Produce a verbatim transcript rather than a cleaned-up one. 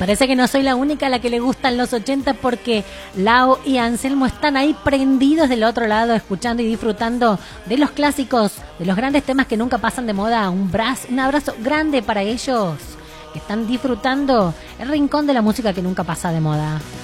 Parece que no soy la única a la que le gustan los ochenta, porque Lau y Anselmo están ahí prendidos del otro lado, escuchando y disfrutando de los clásicos, de los grandes temas que nunca pasan de moda. Un, brazo, un abrazo grande para ellos, que están disfrutando el rincón de la música que nunca pasa de moda.